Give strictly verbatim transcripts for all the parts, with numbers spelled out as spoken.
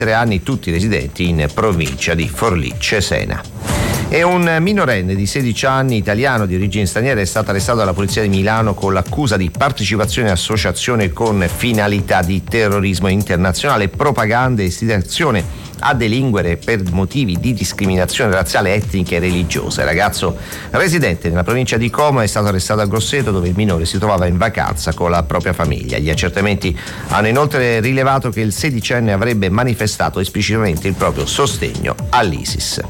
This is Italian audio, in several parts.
tre anni, tutti residenti in provincia di Forlì Cesena. E un minorenne di sedici anni italiano di origini straniere è stato arrestato dalla polizia di Milano con l'accusa di partecipazione e associazione con finalità di terrorismo internazionale, propaganda e istigazione a delinquere per motivi di discriminazione razziale, etnica e religiosa. Il ragazzo residente nella provincia di Como è stato arrestato a Grosseto, dove il minore si trovava in vacanza con la propria famiglia. Gli accertamenti hanno inoltre rilevato che il sedicenne avrebbe manifestato esplicitamente il proprio sostegno all'ISIS.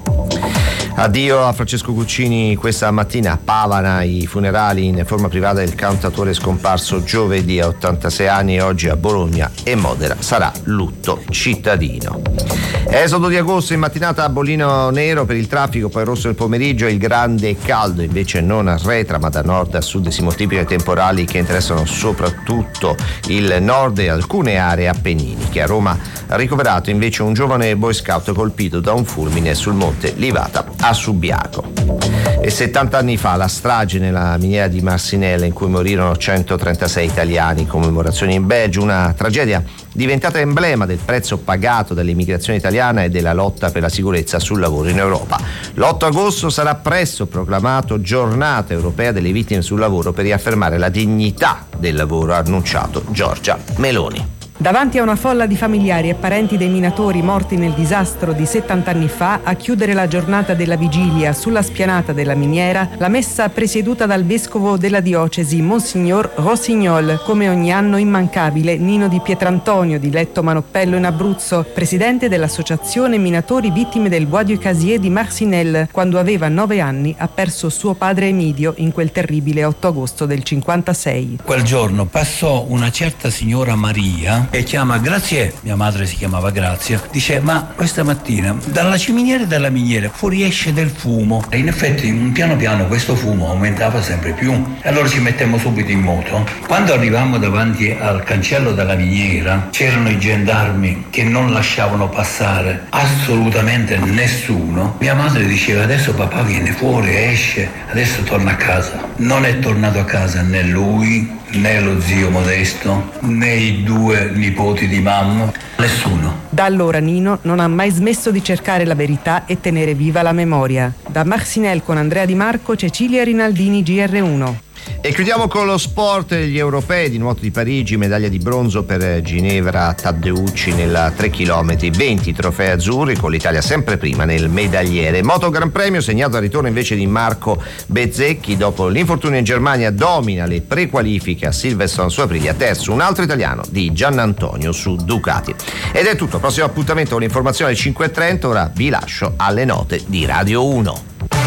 Addio a Francesco Guccini questa mattina a Pavana, i funerali in forma privata del cantautore scomparso giovedì a ottantasei anni, e oggi a Bologna e Modena sarà lutto cittadino. Esodo di agosto in mattinata a Bollino nero per il traffico, poi rosso il pomeriggio e il grande caldo invece non arretra, ma da nord a sud si moltiplicano i temporali che interessano soprattutto il nord e alcune aree appenniniche. A Roma ha ricoverato invece un giovane boy scout colpito da un fulmine sul monte Livata a Subiaco. E settanta anni fa la strage nella miniera di Marcinelle, in cui morirono centotrentasei italiani, commemorazioni in Belgio, una tragedia diventata emblema del prezzo pagato dall'immigrazione italiana e della lotta per la sicurezza sul lavoro in Europa. L'otto agosto sarà presto proclamato Giornata Europea delle Vittime sul Lavoro per riaffermare la dignità del lavoro, ha annunciato Giorgia Meloni. Davanti a una folla di familiari e parenti dei minatori morti nel disastro di settanta anni fa, a chiudere la giornata della vigilia sulla spianata della miniera, la messa presieduta dal vescovo della diocesi, Monsignor Rossignol, come ogni anno immancabile Nino di Pietrantonio, di Letto Manoppello in Abruzzo, presidente dell'associazione Minatori Vittime del Bois du Casier di Marcinelle. Quando aveva nove anni ha perso suo padre Emidio in quel terribile otto agosto del cinquantasei. Quel giorno passò una certa signora Maria e chiama Grazie, mia madre si chiamava Grazia, dice: ma questa mattina dalla ciminiera della miniera fuoriesce del fumo. E in effetti piano piano questo fumo aumentava sempre più, e allora ci mettemmo subito in moto. Quando arrivavamo davanti al cancello della miniera c'erano i gendarmi che non lasciavano passare assolutamente nessuno. Mia madre diceva: adesso papà viene fuori, esce, adesso torna a casa. Non è tornato a casa né lui, né lo zio Modesto, né i due nipoti di mamma, nessuno. Da allora Nino non ha mai smesso di cercare la verità e tenere viva la memoria. Da Marcinelle con Andrea Di Marco, Cecilia Rinaldini, G R uno. E chiudiamo con lo sport. Gli europei di nuoto di Parigi, medaglia di bronzo per Ginevra Taddeucci nella tre chilometri, venti trofei azzurri con l'Italia sempre prima nel medagliere. Moto Gran Premio segnato al ritorno invece di Marco Bezzecchi, dopo l'infortunio in Germania domina le prequalifiche a Silverstone su Aprilia, terzo un altro italiano di Giannantonio su Ducati. Ed è tutto, prossimo appuntamento con l'informazione alle cinque e trenta, ora vi lascio alle note di Radio uno.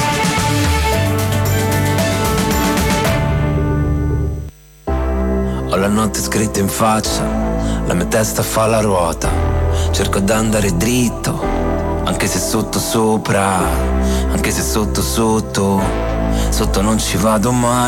Ho la notte scritta in faccia, la mia testa fa la ruota. Cerco d'andare dritto, anche se sotto sopra, anche se sotto sotto, sotto non ci vado mai.